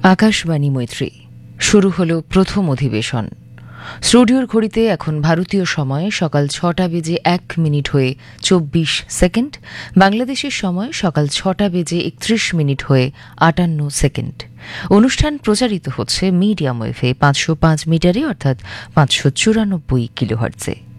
আকাশবাণী মৈত্রী শুরু হল প্রথম অধিবেশন। স্টুডিওর ঘড়িতে এখন ভারতীয় সময় সকাল ৬টা বেজে ১ মিনিট হয়ে ২৪ সেকেন্ড, বাংলাদেশের সময় সকাল ৬টা বেজে ৩১ মিনিট হয়ে ৫৮ সেকেন্ড। অনুষ্ঠান প্রচারিত হচ্ছে মিডিয়াম ওয়েভে ৫০৫ মিটারে অর্থাৎ ৫৯৪ কিলোহার্টজে।